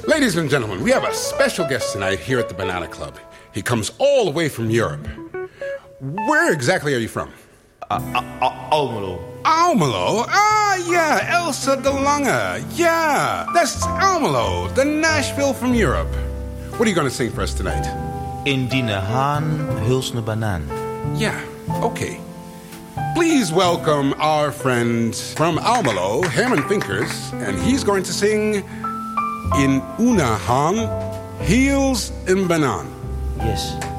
Ladies and gentlemen, we have a special guest tonight here at the Banana Club. He comes all the way from Europe. Where exactly are you from? Almelo. Almelo? Ah, yeah, Elsa de Lange. Yeah, that's Almelo, the Nashville from Europe. What are you going to sing for us tonight? Indien haan, hulsne banaan. Yeah, okay. Please welcome our friend from Almelo, Herman Vinkers, and he's going to sing In Una Haan, Heels in Banaan. Yes.